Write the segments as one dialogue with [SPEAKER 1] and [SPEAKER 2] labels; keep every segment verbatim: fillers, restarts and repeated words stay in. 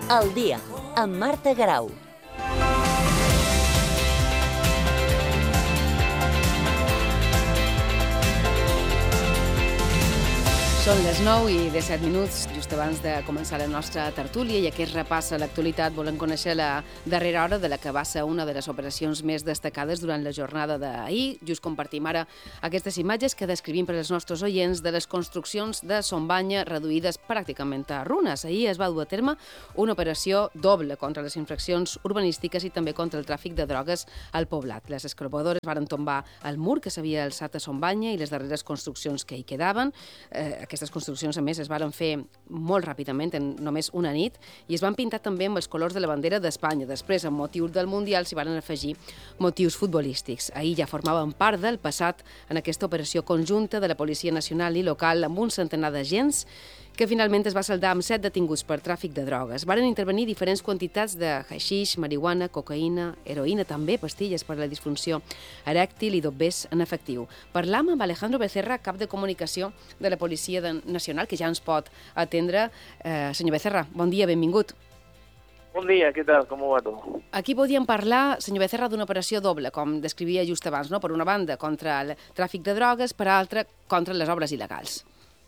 [SPEAKER 1] Al dia, amb Marta Grau.
[SPEAKER 2] Són les nou i disset minuts, just abans de començar la nostra tertúlia, i aquest repàs a l'actualitat volem conèixer la darrera hora de la que va ser una de les operacions més destacades durant la jornada d'ahir. Just compartim ara aquestes imatges que descrivim per als nostres oients de les construccions de Son Banya reduïdes pràcticament a runes. Ahir es va dur a terme una operació doble contra les infraccions urbanístiques i també contra el tràfic de drogues al poblat. Les excavadores varen tombar el mur que s'havia alçat a Son Banya i les darreres construccions que hi quedaven. Eh, Aquestes construccions, a més, es varen fer molt ràpidament, en només una nit, i es van pintar també amb els colors de la bandera d'Espanya. Després, amb motius del Mundial, s'hi varen afegir motius futbolístics. Ahir ja formaven part del passat en aquesta operació conjunta de la Policia Nacional i local amb un centenar d'agents que finalment es va saldar amb set detinguts per tràfic de drogues. Varen intervenir diferents quantitats de haixix, marihuana, cocaïna, heroïna, també pastilles per a la disfunció erèctil i dobbers en efectiu. Parlam amb Alejandro Becerra, cap de comunicació de la Policia Nacional, que ja ens pot atendre. Eh, senyor Becerra, bon dia, benvingut.
[SPEAKER 3] Bon dia, què tal? Com va tot?
[SPEAKER 2] Aquí podíem parlar, senyor Becerra, d'una operació doble, com descrivia just abans, no? Per una banda, contra el tràfic de drogues, per altra, contra les obres il·legals.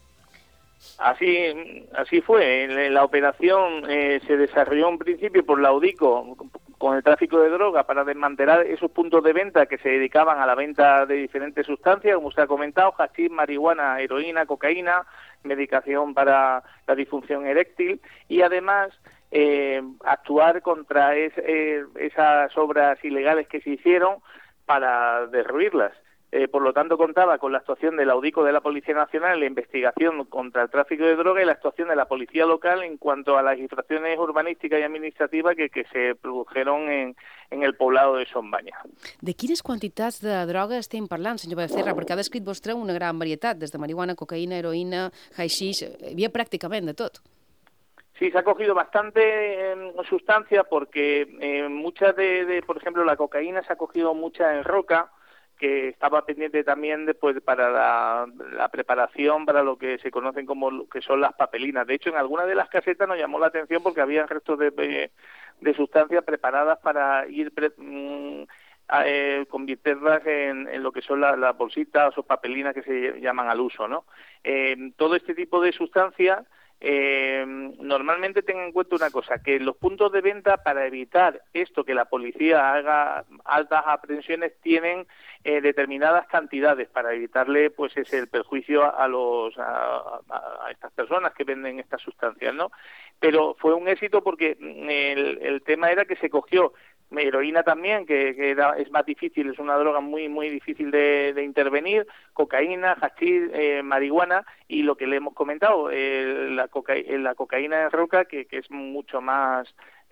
[SPEAKER 3] Así, así fue. La operación eh, se desarrolló en principio por la UDICO con el tráfico de droga para desmantelar esos puntos de venta que se dedicaban a la venta de diferentes sustancias, como usted ha comentado, hachís, marihuana, heroína, cocaína, medicación para la disfunción eréctil y además eh, actuar contra es, eh, esas obras ilegales que se hicieron para derruirlas. Eh, por lo tanto, contaba con la actuación de la UDICO de la Policía Nacional en la investigación contra el tráfico de droga y la actuación de la Policía Local en cuanto a las infracciones urbanísticas y administrativas que, que se produjeron en, en el poblado de Son Banya.
[SPEAKER 2] De quines quantitats de droga estem parlant, senyor Becerra? Perquè ha descrit vostè una gran varietat, des de marihuana, cocaïna, heroïna, haixix, hi havia pràcticament de tot.
[SPEAKER 3] Sí, se ha cogido bastante eh, sustancia porque eh, muchas de, de, por ejemplo, la cocaína se ha cogido mucha en roca, que estaba pendiente también después para la, la preparación para lo que se conocen como lo que son las papelinas. De hecho, en algunas de las casetas nos llamó la atención porque había restos de, de, de sustancias preparadas para ir pre, mmm, a, eh, convertirlas en, en lo que son las la bolsitas o papelinas que se llaman al uso, ¿no? Eh, todo este tipo de sustancias Eh, normalmente tengan en cuenta una cosa, que los puntos de venta, para evitar esto, que la policía haga altas aprehensiones, tienen eh, determinadas cantidades para evitarle pues ese el perjuicio a los a, a, a estas personas que venden estas sustancias, ¿no? Pero fue un éxito porque el, el tema era que se cogió heroína también, que, que era, es más difícil, es una droga muy muy difícil de, de intervenir, cocaína, hachís, eh, marihuana y lo que le hemos comentado, eh, la, coca la cocaína en roca, que, que es mucho más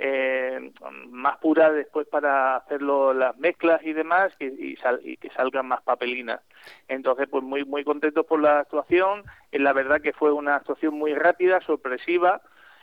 [SPEAKER 3] eh, más pura después para hacerlo las mezclas y demás y, y, sal y que salgan más papelinas. Entonces, pues muy muy contentos por la actuación. Es la verdad que fue una actuación muy rápida, sorpresiva.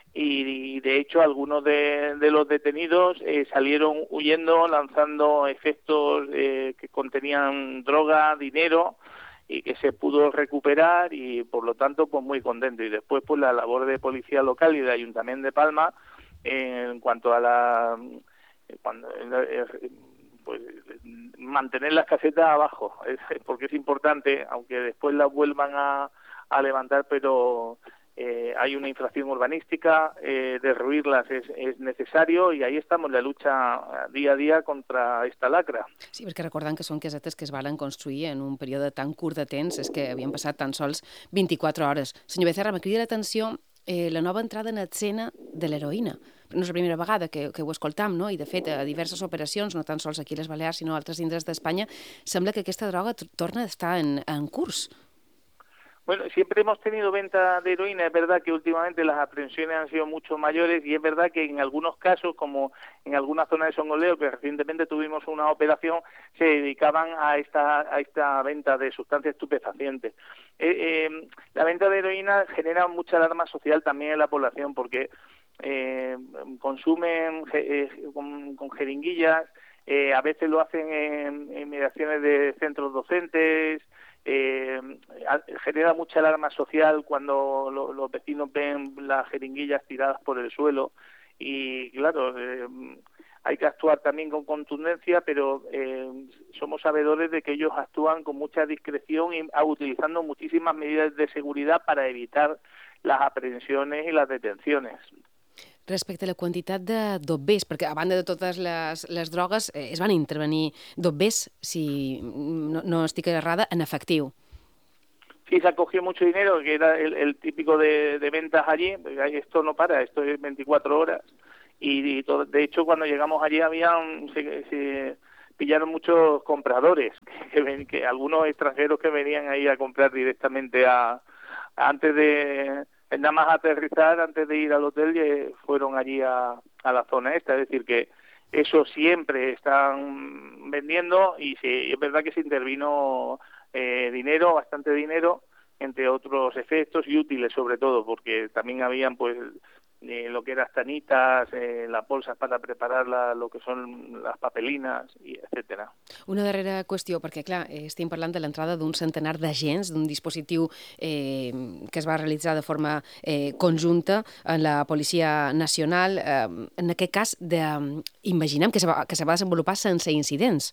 [SPEAKER 3] Y de hecho algunos de, de los detenidos eh, salieron huyendo, lanzando efectos eh, que contenían droga, dinero, y que se pudo recuperar y por lo tanto pues muy contento. Y después pues la labor de policía local y de Ayuntamiento de Palma eh, en cuanto a la cuando, eh, pues mantener las casetas abajo, es, porque es importante, aunque después las vuelvan a, a levantar, pero Eh, hay una infracción urbanística, eh, derruirlas es, es necesario i ahí estamos, la lucha día a día contra esta lacra.
[SPEAKER 2] Sí, perquè recordant que són casetes que es van construir en un període tan curt de temps, és que havien passat tan sols vint-i-quatre hores. Senyor Becerra, me crida l'atenció eh, la nova entrada en escena de l'heroïna. No és la primera vegada que, que ho escoltam, no? I de fet, a diverses operacions, no tan sols aquí a les Balears, sinó a altres indrets d'Espanya, sembla que aquesta droga torna a estar en, en curs.
[SPEAKER 3] Bueno, siempre hemos tenido venta de heroína, es verdad que últimamente las aprehensiones han sido mucho mayores y es verdad que en algunos casos, como en alguna zona de Songoleo, que recientemente tuvimos una operación, se dedicaban a esta a esta venta de sustancias estupefacientes. Eh, eh, la venta de heroína genera mucha alarma social también en la población porque eh, consumen eh, con, con jeringuillas, eh, a veces lo hacen en, en mediaciones de centros docentes. Eh, genera mucha alarma social cuando lo, los vecinos ven las jeringuillas tiradas por el suelo y claro, eh, hay que actuar también con contundencia, pero eh, somos sabedores de que ellos actúan con mucha discreción y utilizando muchísimas medidas de seguridad para evitar las aprehensiones y las detenciones.
[SPEAKER 2] Respecte a la quantitat de dobbers, perquè a banda de totes les, les drogues eh, es van intervenir dobbers, si no, no estic errada, en efectiu.
[SPEAKER 3] Sí, se acogió mucho dinero, que era el, el típico de, de ventas allí. Esto no para, esto es veinticuatro horas. Y, y todo, de hecho, cuando llegamos allí había un, se, se pillaron muchos compradores, que, que, que algunos extranjeros que venían ahí a comprar directamente a antes de nada más aterrizar, antes de ir al hotel, eh, fueron allí a, a la zona esta. Es decir, que eso siempre están vendiendo y sí, es verdad que se intervino eh, dinero, bastante dinero, entre otros efectos y útiles sobre todo, porque también habían pues eh, lo que eran tanitas, eh, las bolsas para preparar la, lo que son las papelinas, y etcétera.
[SPEAKER 2] Una darrera qüestió, perquè clar, eh, estem parlant de l'entrada d'un centenar d'agents, d'un dispositiu eh, que es va realitzar de forma eh, conjunta en la Policia Nacional. Eh, en aquest cas, de, imaginem que se va, que se va desenvolupar sense incidents.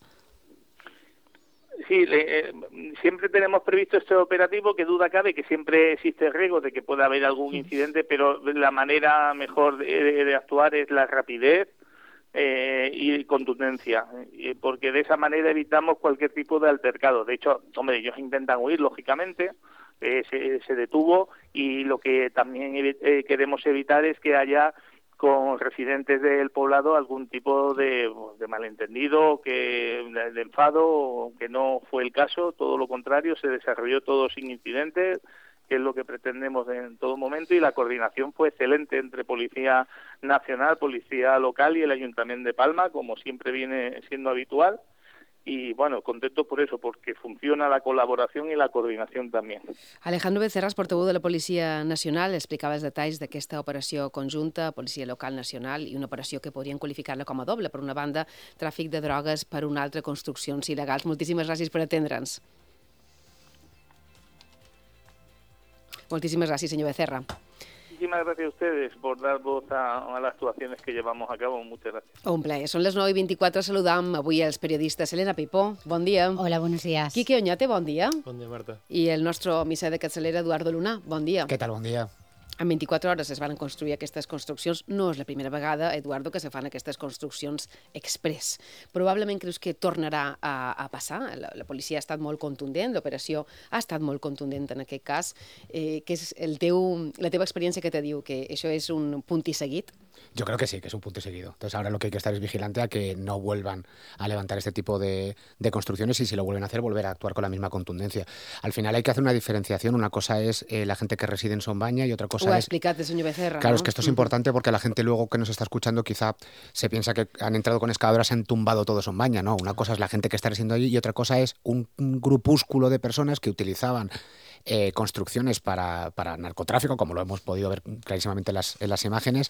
[SPEAKER 3] Sí, eh, siempre tenemos previsto este operativo, que duda cabe que siempre existe riesgo de que pueda haber algún incidente, pero la manera mejor de, de, de actuar es la rapidez eh, y contundencia, eh, porque de esa manera evitamos cualquier tipo de altercado. De hecho, hombre, ellos intentan huir, lógicamente, eh, se, se detuvo, y lo que también eh, queremos evitar es que haya con residentes del poblado algún tipo de, de malentendido, que de, de enfado, que no fue el caso, todo lo contrario, se desarrolló todo sin incidentes, que es lo que pretendemos en todo momento, y la coordinación fue excelente entre Policía Nacional, Policía Local y el Ayuntamiento de Palma, como siempre viene siendo habitual. Y bueno, contento por eso, porque funciona la col·laboració i la coordinació també.
[SPEAKER 2] Alejandro Becerras, portaveu de la Policia Nacional, explicava els detalls d'aquesta operació conjunta, Policia Local Nacional, i una operació que podrien qualificar-la com a doble. Per una banda, tràfic de drogues, per una altra, construccions il·legals. Moltíssimes gràcies per atendre'ns. Moltíssimes gràcies, senyor Becerra.
[SPEAKER 3] Muchísimas gracias a ustedes por dar voz a, a las actuaciones que llevamos a cabo. Muchas gracias.
[SPEAKER 2] Un plaer. Són les nou i vint-i-quatre. Saludam avui els periodistes. Elena Pipó, bon dia.
[SPEAKER 4] Hola, buenos días.
[SPEAKER 2] Quique Oñate, bon dia.
[SPEAKER 5] Bon dia, Marta.
[SPEAKER 2] I el nostre missa de capçalera, Eduardo Luna, bon dia.
[SPEAKER 6] Què tal, bon dia.
[SPEAKER 2] En vint-i-quatre hores es van construir aquestes construccions. No és la primera vegada, Eduardo, que se fan aquestes construccions express. Probablement creus que tornarà a, a passar. La, la policia ha estat molt contundent, l'operació ha estat molt contundent en aquest cas. Eh, que és el teu, la teva experiència que te diu que això és un punt i seguit?
[SPEAKER 6] Yo creo que sí, que es un punto y seguido. Entonces ahora lo que hay que estar es vigilante a que no vuelvan a levantar este tipo de, de construcciones, y si lo vuelven a hacer, volver a actuar con la misma contundencia. Al final hay que hacer una diferenciación. Una cosa es eh, la gente que reside en Sombaña y otra cosa
[SPEAKER 2] Ho ha
[SPEAKER 6] es...
[SPEAKER 2] explicat el senyor Becerra.
[SPEAKER 6] Claro,
[SPEAKER 2] ¿no?
[SPEAKER 6] es que esto es importante porque la gente luego que nos está escuchando quizá se piensa que han entrado con excavadoras, se han tumbado todo Sombaña. No, una cosa es la gente que está residiendo allí y otra cosa es un, un grupúsculo de personas que utilizaban Eh, construcciones para, para narcotráfico, como lo hemos podido ver clarísimamente en las, en las imágenes,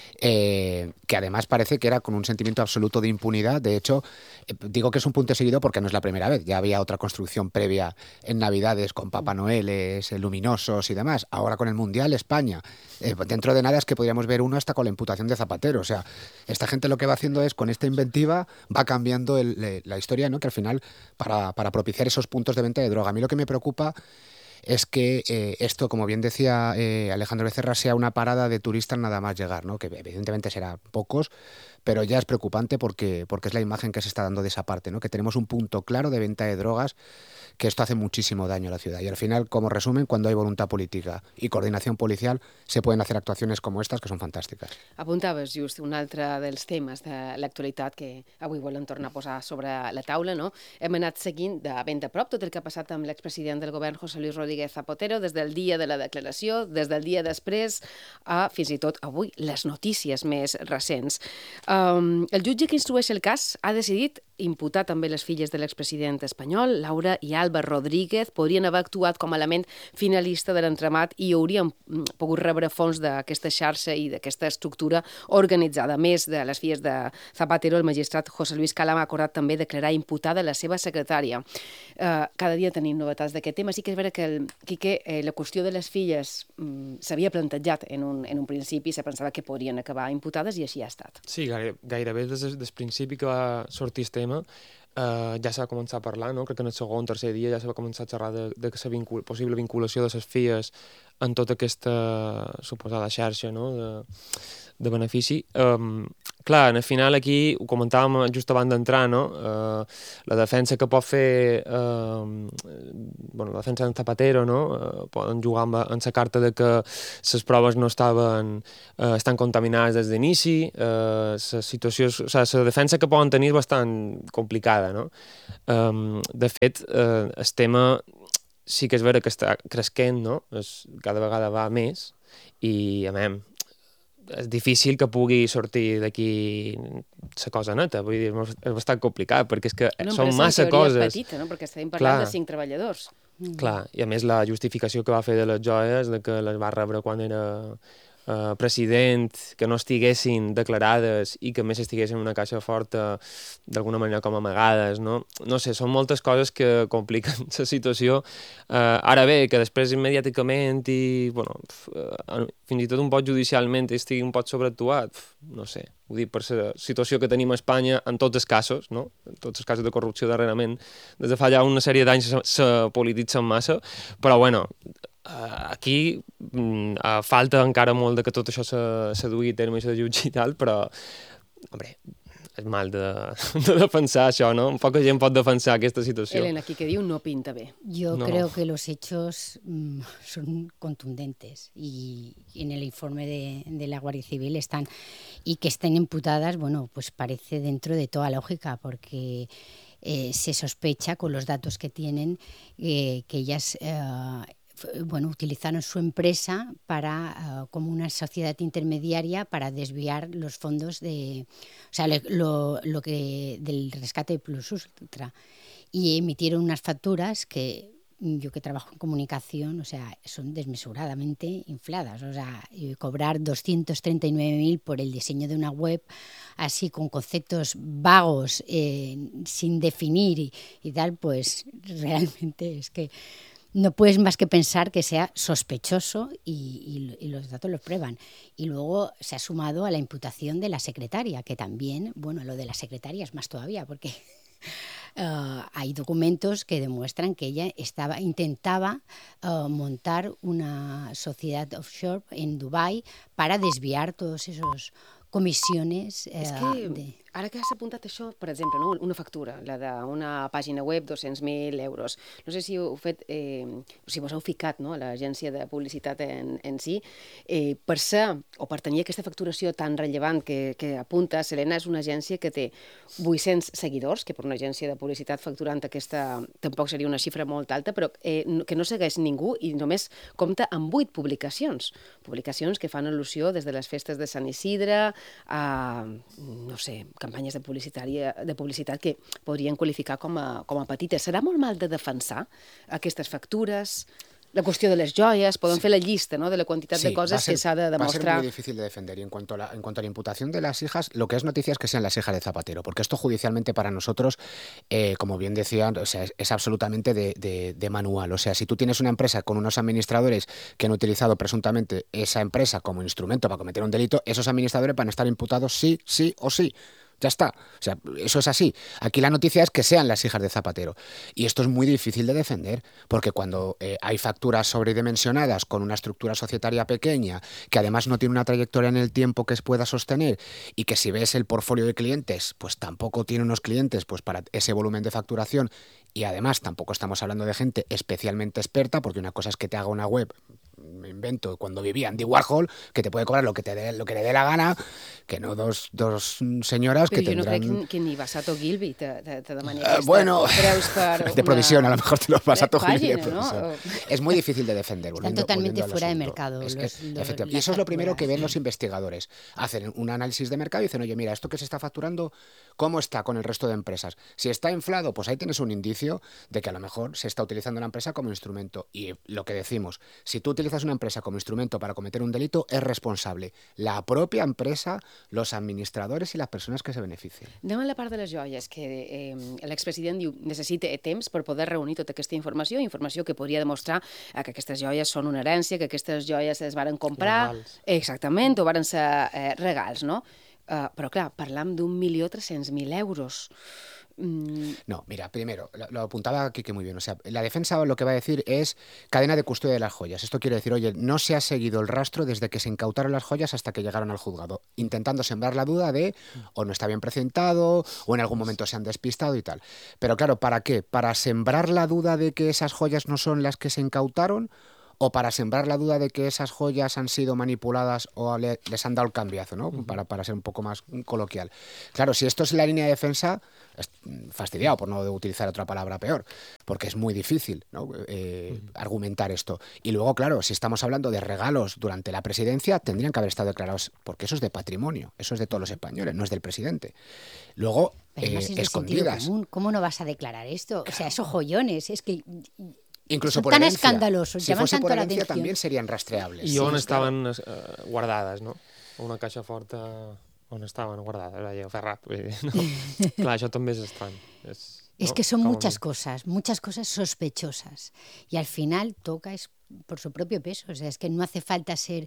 [SPEAKER 6] eh, que además parece que era con un sentimiento absoluto de impunidad. De hecho, eh, digo que es un punto seguido porque no es la primera vez. Ya había otra construcción previa en Navidades con Papá Noeles, eh, luminosos y demás. Ahora con el Mundial, España. Eh, dentro de nada es que podríamos ver uno hasta con la imputación de Zapatero. O sea, esta gente lo que va haciendo es, con esta inventiva, va cambiando el, eh, la historia, ¿no? Que al final, para, para propiciar esos puntos de venta de droga. A mí lo que me preocupa es que eh, esto, como bien decía eh, Alejandro Becerra, sea una parada de turistas nada más llegar, ¿no? Que evidentemente será pocos, pero ya es preocupante porque, porque es la imagen que se está dando de esa parte, ¿no? Que tenemos un punto claro de venta de drogas, que esto hace muchísimo daño a la ciudad. Y al final, como resumen, cuando hay voluntad política y coordinación policial, se pueden hacer actuaciones como estas, que són fantàstiques.
[SPEAKER 2] Apuntaves just un altre dels temes de l'actualitat que avui volen tornar a posar sobre la taula, no? Hem anat seguint de ben de prop tot el que ha passat amb l'expresident del govern, José Luis Rodríguez Zapatero, des del dia de la declaració, des del dia després, a fins i tot avui les notícies més recents. Um, el jutge que instrueix el cas ha decidit imputar també les filles de l'expresident espanyol, Laura i Alba Rodríguez, podrien haver actuat com a element finalista de l'entramat i haurien pogut rebre fons d'aquesta xarxa i d'aquesta estructura organitzada. A més de les filles de Zapatero, el magistrat José Luis Cala ha acordat també declarar imputada la seva secretària. Uh, cada dia tenim novetats d'aquest tema. Sí que és vera que, el, Quique, eh, la qüestió de les filles mm, s'havia plantejat en un, en un principi, se pensava que podrien acabar imputades i així ha estat. Sí,
[SPEAKER 4] gaire, gairebé des del principi que va sortir el tema Uh, ja s'ha començat a parlar, no? Crec que en el segon o tercer dia ja s'ha començat a xerrar de, de la vincul possible vinculació de les filles en tota aquesta suposada xarxa, no? de, de benefici. Um, clar, en el final aquí, ho comentàvem just abans d'entrar, no? Uh, la defensa que pot fer uh, bueno, la defensa en Zapatero, no? Uh, poden jugar amb, amb la carta de que les proves no estaven uh, estan contaminades des d'inici, uh, la situació, o sigui, la defensa que poden tenir és bastant complicada, no? Um, de fet, uh, el tema sí que és vera que està cresquent, no? Es, cada vegada va més i, a més, és difícil que pugui sortir d'aquí la cosa neta, vull dir, és bastant complicat, perquè és que no, són massa coses.
[SPEAKER 2] Una petita, no? Perquè estem parlant clar, de cinc treballadors.
[SPEAKER 4] Mm. Clar, i a més la justificació que va fer de les joies, de que les va rebre quan era Uh, president, que no estiguessin declarades i que a més estiguessin en una caixa forta d'alguna manera com amagades, no? No sé, són moltes coses que compliquen la situació. Uh, ara bé, que després immediàticament i, bueno, uh, fins i tot un poc judicialment estigui un poc sobreactuat, no sé, ho dic per la situació que tenim a Espanya en tots els casos, no? En tots els casos de corrupció darrerament, des de fa ja una sèrie d'anys se polititzen massa, però bueno, Uh, aquí mm, uh, falta encara molt de que tot això se, se dugui a terme i se jutgi i tal, però, hombre, és mal de, de defensar això, ¿no? Un poca gent pot defensar aquesta situació.
[SPEAKER 2] Elena, aquí que diu no pinta bé.
[SPEAKER 5] Yo
[SPEAKER 4] no.
[SPEAKER 5] creo que los hechos mmm, son contundentes y en el informe de, de la Guardia Civil están, y que estén imputadas, bueno, pues parece dentro de toda lógica, porque eh, se sospecha con los datos que tienen eh, que ellas... Eh, bueno, utilizaron su empresa para uh, como una sociedad intermediaria para desviar los fondos de, o sea, lo, lo que del rescate plus ultra, y emitieron unas facturas que yo que trabajo en comunicación, o sea, son desmesuradamente infladas, o sea, cobrar doscientos treinta y nueve mil por el diseño de una web, así con conceptos vagos, eh, sin definir y, y tal, pues realmente es que no puedes más que pensar que sea sospechoso y, y, y los datos lo prueban. Y luego se ha sumado a la imputación de la secretaria, que también, bueno, lo de la secretaria es más todavía, porque uh, hay documentos que demuestran que ella estaba, intentaba uh, montar una sociedad offshore en Dubái para desviar todos esos comissiones. Eh,
[SPEAKER 2] És que
[SPEAKER 5] de...
[SPEAKER 2] ara que has apuntat això, per exemple, no? Una factura, la d'una pàgina web, dos-cents mil euros. No sé si heu fet, eh, si vos heu ficat, no?, a l'agència de publicitat en, en si, eh, per ser o per tenir aquesta facturació tan rellevant que, que apunta, Selena és una agència que té vuit-cents seguidors, que per una agència de publicitat facturant aquesta tampoc seria una xifra molt alta, però eh, que no segueix ningú i només compta amb vuit publicacions. Publicacions que fan al·lusió des de les festes de Sant Isidre a, no sé, campanyes de, de publicitat que podrien qualificar com a, com a petites. Serà molt mal de defensar aquestes factures? La cuestión de las joyas, pueden hacer la lista, ¿no?, de la cantidad sí, de cosas ser, que se ha de demostrar.
[SPEAKER 6] Va a ser muy difícil de defender. Y en cuanto, a la, en cuanto a la imputación de las hijas, lo que es noticia es que sean las hijas de Zapatero, porque esto judicialmente para nosotros, eh, como bien decían, o sea, es, es absolutamente de, de, de manual. O sea, si tú tienes una empresa con unos administradores que han utilizado presuntamente esa empresa como instrumento para cometer un delito, esos administradores van a estar imputados sí, sí o sí. Ya está. O sea, eso es así. Aquí la noticia es que sean las hijas de Zapatero. Y esto es muy difícil de defender, porque cuando eh, hay facturas sobredimensionadas con una estructura societaria pequeña, que además no tiene una trayectoria en el tiempo que se pueda sostener, y que si ves el portfolio de clientes, pues tampoco tiene unos clientes pues para ese volumen de facturación, y además tampoco estamos hablando de gente especialmente experta, porque una cosa es que te haga una web me invento, cuando vivía Andy Warhol, que te puede cobrar lo que te dé, lo que le dé la gana, que no dos, dos señoras
[SPEAKER 2] Però
[SPEAKER 6] que
[SPEAKER 2] jo
[SPEAKER 6] tendrán...
[SPEAKER 2] no crec que, que ni Basato Gilby te, te, te demani
[SPEAKER 6] Uh,
[SPEAKER 2] aquesta
[SPEAKER 6] bueno,
[SPEAKER 2] preus per
[SPEAKER 6] de provisión,
[SPEAKER 2] una...
[SPEAKER 6] a lo mejor te lo vas a tocar de
[SPEAKER 2] Pàgina,
[SPEAKER 6] provisión.
[SPEAKER 2] ¿no?
[SPEAKER 6] Es muy difícil de defender.
[SPEAKER 5] Están
[SPEAKER 6] volviendo-
[SPEAKER 5] totalmente
[SPEAKER 6] volviendo al
[SPEAKER 5] fuera de
[SPEAKER 6] asunto.
[SPEAKER 5] mercado
[SPEAKER 6] Es-
[SPEAKER 5] los-
[SPEAKER 6] es-
[SPEAKER 5] los-
[SPEAKER 6] efectivamente. Y
[SPEAKER 5] las
[SPEAKER 6] eso es lo primero que ven
[SPEAKER 5] facturas.
[SPEAKER 6] los investigadores. Hacen un análisis de mercado y dicen, oye, mira, esto que se está facturando, ¿cómo está con el resto de empresas? Si está inflado, pues ahí tienes un indicio de que a lo mejor se está utilizando la empresa como instrumento. Y lo que decimos, si tú utilizas una empresa como instrumento para cometer un delito, es responsable la propia empresa, los administradores y las personas que se beneficien.
[SPEAKER 2] Anem a la part de les joies, que eh, l'expresident diu necessita temps per poder reunir tota aquesta informació, informació que podria demostrar eh, que aquestes joies són una herència, que aquestes joies es varen comprar...
[SPEAKER 4] Regals.
[SPEAKER 2] Exactament, o varen ser eh, regals, no? Uh, però, clar, parlam d'un milió tres-cents mil euros. Mm,
[SPEAKER 6] No, mira, primero, lo, lo apuntaba Quique muy bien. O sea, la defensa lo que va a decir es cadena de custodia de las joyas. Esto quiere decir, oye, no se ha seguido el rastro desde que se incautaron las joyas hasta que llegaron al juzgado, intentando sembrar la duda de o no está bien presentado o en algún momento se han despistado y tal. Pero claro, ¿para qué? ¿Para sembrar la duda de que esas joyas no son las que se incautaron? ¿O para sembrar la duda de que esas joyas han sido manipuladas o le- les han dado el cambiazo, ¿no? Para, para ser un poco más coloquial. Claro, si esto es la línea de defensa, es fastidiado, por no utilizar otra palabra peor, porque es muy difícil, ¿no? Eh, argumentar esto. Y luego, claro, si estamos hablando de regalos durante la presidencia, tendrían que haber estado declarados, porque eso es de patrimonio, eso es de todos los españoles, no es del presidente. Luego,
[SPEAKER 5] Pero
[SPEAKER 6] eh,
[SPEAKER 5] además es de sentido
[SPEAKER 6] escondidas.
[SPEAKER 5] común. ¿Cómo no vas a declarar esto? O sea, esos joyones, es que
[SPEAKER 6] Incluso
[SPEAKER 5] son
[SPEAKER 6] por
[SPEAKER 5] tan
[SPEAKER 6] herencia.
[SPEAKER 5] escandalosos,
[SPEAKER 6] Si
[SPEAKER 5] llaman
[SPEAKER 6] fuese por
[SPEAKER 5] tanto la
[SPEAKER 6] herencia
[SPEAKER 5] atención.
[SPEAKER 6] también serían rastreables.
[SPEAKER 4] I on
[SPEAKER 5] Sí,
[SPEAKER 4] estaven eh, guardades, no? A una caixa forta on estaven guardades, allà, Ferrat. Vull dir, no? Clar, això també és estrany. És,
[SPEAKER 5] Es
[SPEAKER 4] no?
[SPEAKER 5] que son
[SPEAKER 4] Com a
[SPEAKER 5] muchas
[SPEAKER 4] mínim.
[SPEAKER 5] cosas, muchas cosas sospechosas. Y al final toca es por su propio peso. O sea, es que no hace falta ser...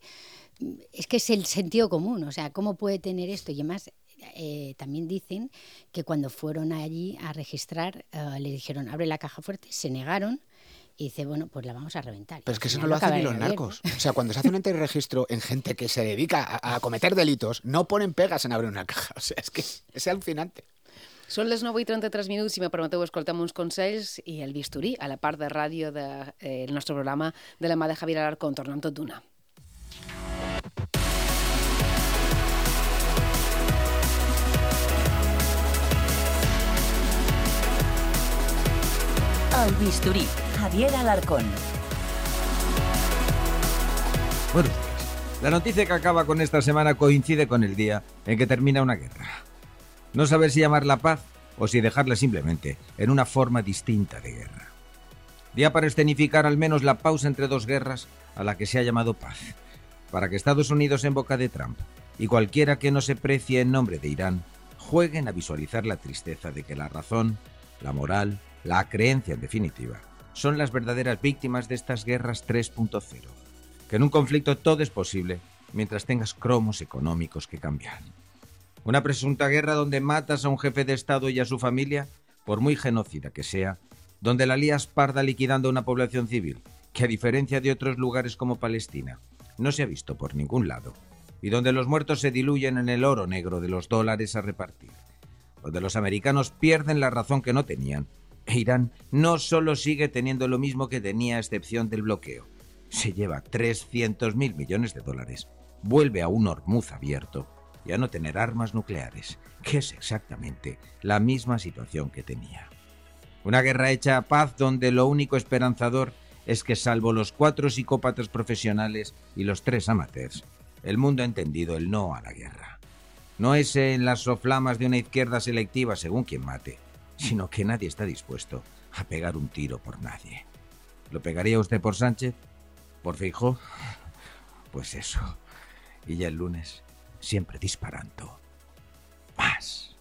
[SPEAKER 5] Es que es el sentido común. O sea, ¿cómo puede tener esto? Y además, eh, también dicen que cuando fueron allí a registrar, eh, le dijeron, abre la caja fuerte, se negaron y dice, bueno, pues la vamos a reventar.
[SPEAKER 6] Pero
[SPEAKER 5] Y
[SPEAKER 6] es que
[SPEAKER 5] al
[SPEAKER 6] eso no
[SPEAKER 5] final
[SPEAKER 6] lo hacen ni
[SPEAKER 5] acabaron
[SPEAKER 6] los
[SPEAKER 5] abierto.
[SPEAKER 6] narcos. O sea, cuando se hace un antirregistro en gente que se dedica a, a cometer delitos, no ponen pegas en abrir una caja. O sea, es que es alucinante.
[SPEAKER 2] Són les nou i trenta-tres minuts, si me permeteu, escoltem uns consells i el bisturí a la part de ràdio del de, eh, nostre programa de la mà de Javier Alarcón. Tornem tot d'una.
[SPEAKER 1] El bisturí, Javier Alarcón.
[SPEAKER 7] Buenos días. La noticia que acaba con esta semana coincide con el día en que termina una guerra. No saber si llamarla paz o si dejarla simplemente en una forma distinta de guerra. Día para escenificar al menos la pausa entre dos guerras a la que se ha llamado paz, para que Estados Unidos en boca de Trump y cualquiera que no se precie en nombre de Irán jueguen a visualizar la tristeza de que la razón, la moral, la creencia en definitiva, son las verdaderas víctimas de estas guerras tres punto cero. Que en un conflicto todo es posible mientras tengas cromos económicos que cambiar. Una presunta guerra donde matas a un jefe de Estado y a su familia, por muy genocida que sea, donde la lías parda liquidando a una población civil, que a diferencia de otros lugares como Palestina, no se ha visto por ningún lado, y donde los muertos se diluyen en el oro negro de los dólares a repartir, donde los americanos pierden la razón que no tenían, e Irán no solo sigue teniendo lo mismo que tenía a excepción del bloqueo, se lleva trescientos mil millones de dólares, vuelve a un Hormuz abierto y a no tener armas nucleares, que es exactamente la misma situación que tenía. Una guerra hecha a paz donde lo único esperanzador es que, salvo los cuatro psicópatas profesionales y los tres amateurs, el mundo ha entendido el no a la guerra. No es en las soflamas de una izquierda selectiva según quien mate, sino que nadie está dispuesto a pegar un tiro por nadie. ¿Lo pegaría usted por Sánchez? ¿Por Feijóo? Pues eso. Y ya el lunes, siempre disparando. Más.